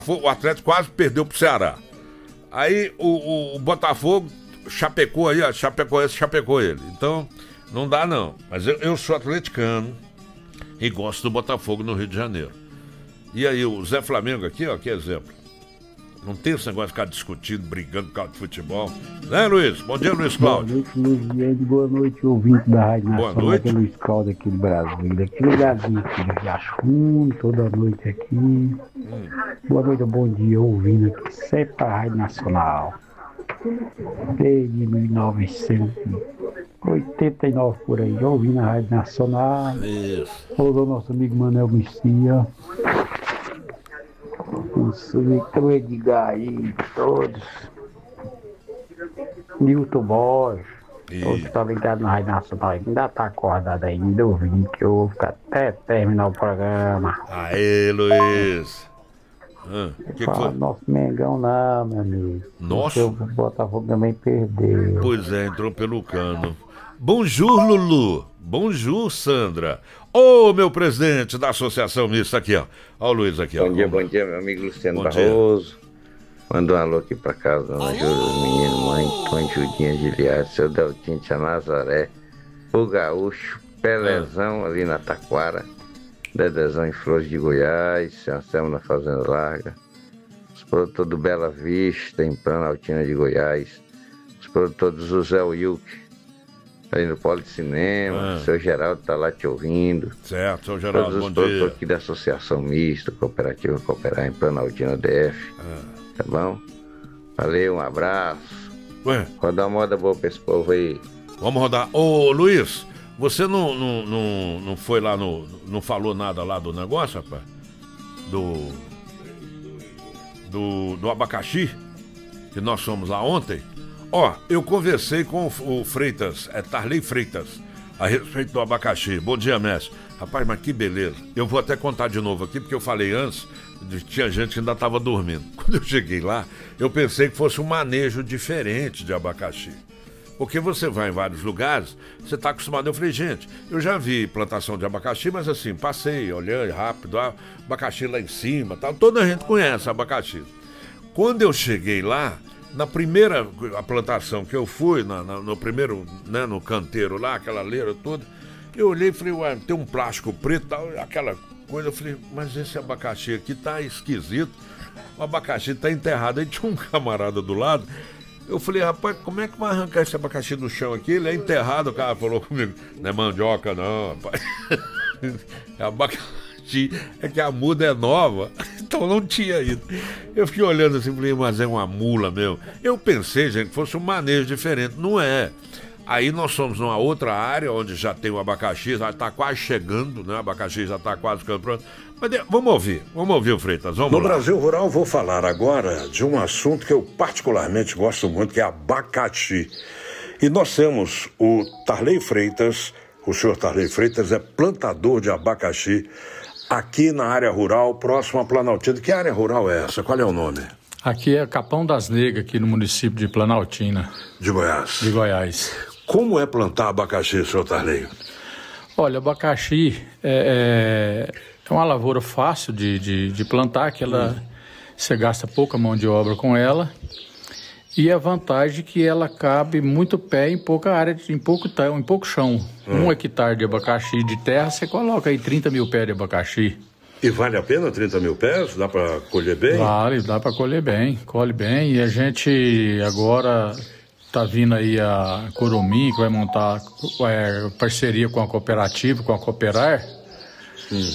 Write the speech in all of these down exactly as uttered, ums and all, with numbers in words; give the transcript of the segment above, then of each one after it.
o Atlético quase perdeu pro Ceará. Aí o, o, o Botafogo chapecou aí, ó, chapecou esse, chapecou ele. Então, não dá não. Mas eu, eu sou atleticano e gosto do Botafogo no Rio de Janeiro. E aí o Zé Flamengo aqui, ó, que exemplo. Não tem esse negócio de ficar discutindo, brigando por causa de futebol. Né, Luiz? Bom dia, Luiz Cláudio. Boa noite, Luiz. Boa noite, ouvinte da Rádio Nacional. Boa noite. Aqui é Luiz Cláudio aqui do Brasil. Aqui ligadinho aqui do Riacho Fundo, toda noite aqui. Hum. Boa noite, bom dia, ouvindo aqui sempre a Rádio Nacional. Desde mil novecentos e oitenta e nove por aí, ouvindo a Rádio Nacional. Isso. Olá, nosso amigo Manel Messia. Isso, Victor Edgar aí, todos. Nilton Borges. Todos estão ligados na Rádio Nacional. Ainda tá acordado ainda, ouvindo, que eu vou ficar até terminar o programa. Aê, Luiz. Ah, que que foi? Nosso Mengão não, meu amigo. Nossa. O Botafogo também perdeu. Pois é, entrou pelo cano. Bonjour, Lulu. Bonjour, Sandra. Ô, oh, meu presidente da Associação Mista, aqui, ó. Ó o Luiz aqui, ó. Bom dia, bom dia, meu amigo Luciano Bom Barroso. Manda um alô aqui pra casa, dona Júlia, os meninos, mãe, Tony Judinha Giliard, seu Deltinho Tia Nazaré, o Gaúcho, Pelezão ah. ali na Taquara, Dedezão em Flores de Goiás, seu Anselmo na Fazenda Larga, os produtores do Bela Vista, em Planaltina de Goiás, os produtores do José Wilke, aí no Polo de Cinema, ah. seu Geraldo tá lá te ouvindo. Certo, seu Geraldo, todos bom os dia. produtores aqui da Associação Mista, Cooperativa Cooperar em Planaltina D F. Ah. Tá bom? Valeu, um abraço. Ué? Rodar uma moda boa pra esse povo aí. Vamos rodar. Ô, Luiz, você não, não, não, não foi lá no... Não falou nada lá do negócio, rapaz? Do... Do, do abacaxi? Que nós fomos lá ontem. Ó, eu conversei com o Freitas, é Tarley Freitas, a respeito do abacaxi. Bom dia, mestre. Rapaz, mas que beleza. Eu vou até contar de novo aqui, porque eu falei antes, tinha gente que ainda estava dormindo. Quando eu cheguei lá, eu pensei que fosse um manejo diferente de abacaxi. Porque você vai em vários lugares, você está acostumado. Eu falei, gente, eu já vi plantação de abacaxi, mas assim, passei, olhei rápido, ah, abacaxi lá em cima, tal. Toda a gente conhece abacaxi. Quando eu cheguei lá, na primeira a plantação que eu fui, na, na, no primeiro, né, no canteiro lá, aquela leira toda, eu olhei e falei, ué, tem um plástico preto, tal, aquela coisa, eu falei, mas esse abacaxi aqui tá esquisito, o abacaxi tá enterrado. Aí tinha um camarada do lado, eu falei, rapaz, como é que vai arrancar esse abacaxi do chão aqui? Ele é enterrado, o cara falou comigo, não é mandioca não, rapaz, é abacaxi. É que a muda é nova, então não tinha ido. Eu fiquei olhando assim, falei, mas é uma mula mesmo. Eu pensei, gente, que fosse um manejo diferente. Não é. Aí nós fomos numa outra área onde já tem o abacaxi, já está quase chegando, né? O abacaxi já está quase ficando pronto. Mas vamos ouvir, vamos ouvir o Freitas, vamos No lá. Brasil Rural, vou falar agora de um assunto que eu particularmente gosto muito, que é abacaxi. E nós temos o Tarley Freitas, o senhor Tarley Freitas é plantador de abacaxi aqui na área rural, próximo a Planaltina. Que área rural é essa? Qual é o nome? Aqui é Capão das Negras, aqui no município de Planaltina. De Goiás. De Goiás. Como é plantar abacaxi, senhor Tarley? Olha, abacaxi é, é, é uma lavoura fácil de, de, de plantar, que ela, hum. você gasta pouca mão de obra com ela. E a vantagem é que ela cabe muito pé em pouca área, em pouco, em pouco chão. Hum. Um hectare de abacaxi de terra, você coloca aí trinta mil pés de abacaxi. E vale a pena trinta mil pés? Dá para colher bem? Vale, dá para colher bem, colhe bem. E a gente agora tá vindo aí a Corumim, que vai montar é, parceria com a cooperativa, com a Cooperar. Hum.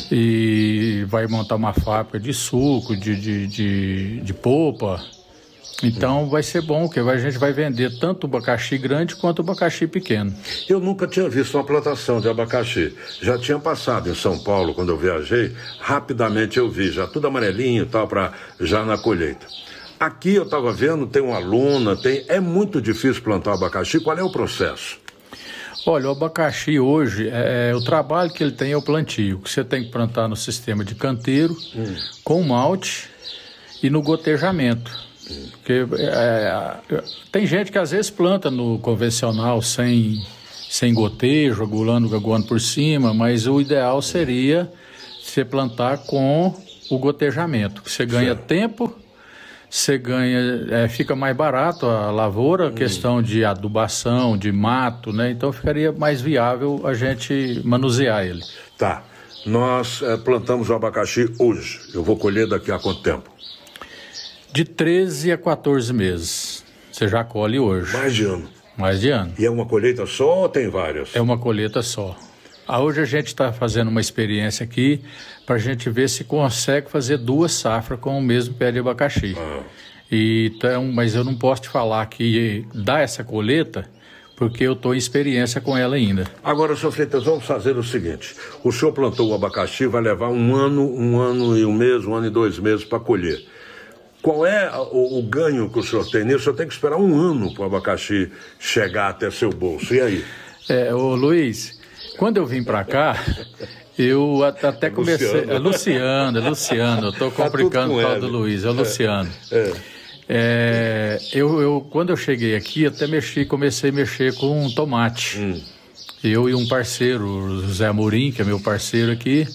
E vai montar uma fábrica de suco, de, de, de, de polpa. Então vai ser bom, porque a gente vai vender tanto o abacaxi grande quanto o abacaxi pequeno. Eu nunca tinha visto uma plantação de abacaxi. Já tinha passado em São Paulo, quando eu viajei, rapidamente eu vi, já tudo amarelinho e tal, pra, já na colheita. Aqui eu estava vendo, tem uma luna, tem... é muito difícil plantar abacaxi. Qual é o processo? Olha, o abacaxi hoje, é, o trabalho que ele tem é o plantio, que você tem que plantar no sistema de canteiro, hum. com malte e no gotejamento. Porque é, tem gente que às vezes planta no convencional sem, sem gotejo, agulando, aguando por cima, mas o ideal seria você plantar com o gotejamento. Você ganha certo. tempo, você ganha, é, fica mais barato a lavoura, hum. questão de adubação, de mato, né? Então ficaria mais viável a gente manusear ele. Tá. Nós é, plantamos o abacaxi hoje. Eu vou colher daqui a quanto tempo? De treze a quatorze meses. Você já colhe hoje. Mais de ano. Mais de ano. E é uma colheita só ou tem várias? É uma colheita só. Ah, hoje a gente está fazendo uma experiência aqui para a gente ver se consegue fazer duas safras com o mesmo pé de abacaxi. Ah. E, então, mas eu não posso te falar que dá essa colheita porque eu estou em experiência com ela ainda. Agora, senhor Freitas, vamos fazer o seguinte. O senhor plantou o abacaxi, vai levar um ano, um ano e um mês, um ano e dois meses para colher. Qual é o, o ganho que o senhor tem nisso? O senhor tem que esperar um ano para o abacaxi chegar até seu bolso. E aí? É, ô Luiz, quando eu vim para cá, eu até comecei... Luciano. É Luciano, é Luciano. Eu estou complicando o tal do Luiz, é o Luciano. É, é. É, eu, eu, quando eu cheguei aqui, até mexi, comecei a mexer com tomate. Hum. Eu e um parceiro, o José Amorim, que é meu parceiro aqui.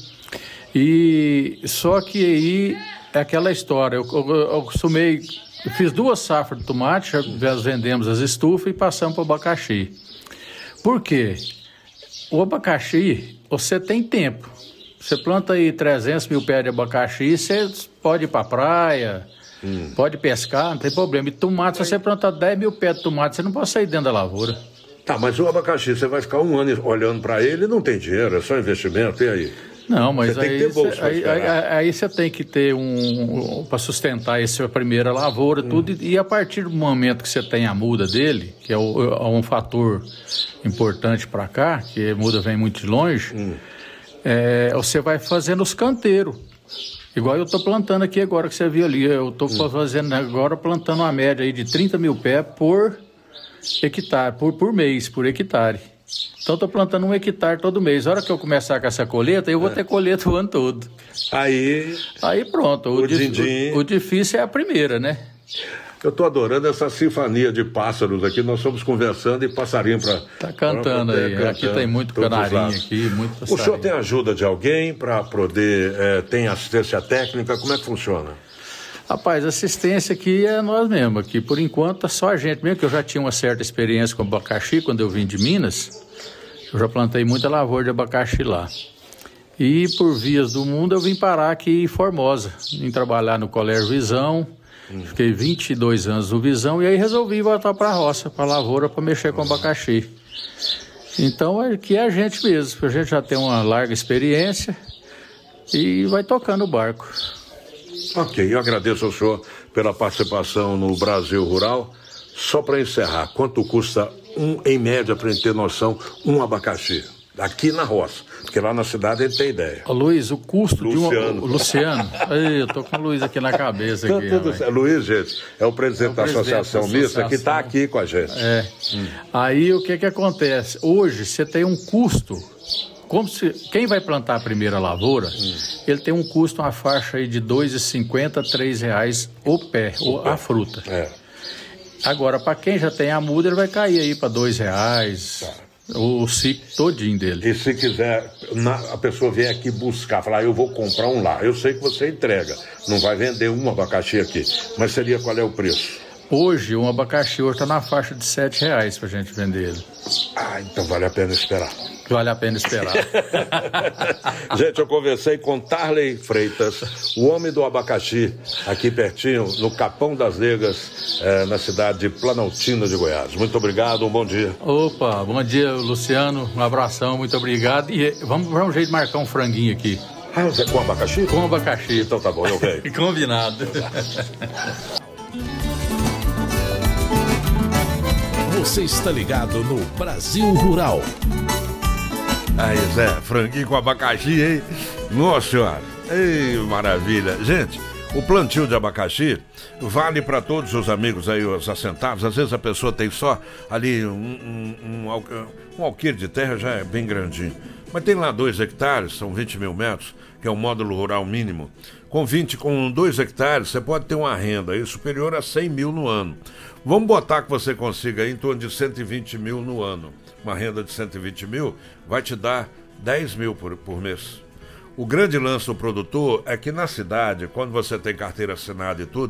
E só que aí... É aquela história, eu, eu, eu costumei, eu fiz duas safras de tomate, já vendemos as estufas e passamos para o abacaxi. Por quê? O abacaxi, você tem tempo. Você planta aí trezentos mil pés de abacaxi, você pode ir para a praia, hum. pode pescar, não tem problema. E tomate, se você plantar dez mil pés de tomate, você não pode sair dentro da lavoura. Tá, mas o abacaxi, você vai ficar um ano olhando para ele, não tem dinheiro, é só investimento, e aí? Não, mas você tem aí, que ter bolsa aí, aí, aí você tem que ter um, um para sustentar essa primeira lavoura, hum. tudo, e, e a partir do momento que você tem a muda dele, que é, o, é um fator importante para cá, que a muda vem muito de longe, hum. é, você vai fazendo os canteiros. Igual eu estou plantando aqui agora, que você viu ali, eu estou hum. fazendo agora, plantando uma média aí de trinta mil pés por hectare, por, por mês, por hectare. Então, estou plantando um hectare todo mês. A hora que eu começar com essa colheita, eu vou é. ter colheita o ano todo. Aí... Aí pronto. O, o, dif... o, o difícil é a primeira, né? Eu estou adorando essa sinfonia de pássaros aqui. Nós estamos conversando e passarinho para... Está cantando aí. Cantando, aqui tem muito canarinho aqui, muito passarinho. O senhor tem ajuda de alguém para poder... É, tem assistência técnica? Como é que funciona? Rapaz, assistência aqui é nós mesmos. Aqui, por enquanto, é só a gente mesmo, que eu já tinha uma certa experiência com abacaxi quando eu vim de Minas. Eu já plantei muita lavoura de abacaxi lá. E por vias do mundo eu vim parar aqui em Formosa, vim trabalhar no Colégio Visão. Hum. Fiquei vinte e dois anos no Visão e aí resolvi voltar para a roça, para a lavoura, para mexer com abacaxi. Então aqui é a gente mesmo, a gente já tem uma larga experiência e vai tocando o barco. Ok, eu agradeço ao senhor pela participação no Brasil Rural. Só para encerrar, quanto custa, um, em média, para a gente ter noção, um abacaxi? Aqui na roça, porque lá na cidade ele tem ideia. Ô, Luiz, o custo Luciano. de um... O Luciano. Ei, eu tô com o Luiz aqui na cabeça. Aqui, tudo, tudo, Luiz, gente, é o presidente, é o presidente da Associação Mista, que está aqui com a gente. É. Hum. Aí o que que acontece? Hoje você tem um custo... Como se, quem vai plantar a primeira lavoura, hum. ele tem um custo, uma faixa aí de dois reais e cinquenta centavos, três reais o pé, o ou pé. a fruta. É. Agora, para quem já tem a muda, ele vai cair aí para dois reais, tá. o ciclo todinho dele. E se quiser, na, a pessoa vier aqui buscar, falar, eu vou comprar um lá. Eu sei que você entrega, não vai vender um abacaxi aqui, mas seria qual é o preço? Hoje, um abacaxi hoje está na faixa de sete reais para a gente vender ele. Ah, então vale a pena esperar. Vale a pena esperar. Gente, eu conversei com Tarley Freitas, o homem do abacaxi, aqui pertinho, no Capão das Negras, eh, na cidade de Planaltina de Goiás. Muito obrigado, um bom dia. Opa, bom dia, Luciano, um abração, muito obrigado. E vamos dar um jeito de marcar um franguinho aqui. Ah, você com abacaxi? Com abacaxi. Então tá bom, eu venho. Combinado. Você está ligado no Brasil Rural. Aí, Zé, franguinho com abacaxi, hein? Nossa senhora, ei, maravilha. Gente, o plantio de abacaxi vale para todos os amigos aí, os assentados. Às vezes a pessoa tem só ali um, um, um, um alqueire de terra, já é bem grandinho. Mas tem lá dois hectares, são vinte mil metros, que é o módulo rural mínimo. Com vinte, com dois hectares, você pode ter uma renda aí superior a cem mil no ano. Vamos botar que você consiga aí em torno de cento e vinte mil no ano. Uma renda de cento e vinte mil vai te dar dez mil por, por mês. O grande lance do produtor é que na cidade, quando você tem carteira assinada e tudo,